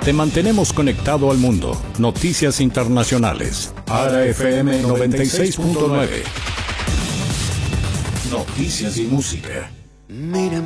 Te mantenemos conectado al mundo. Noticias internacionales. ARA FM 96.9. Noticias y música. Mírame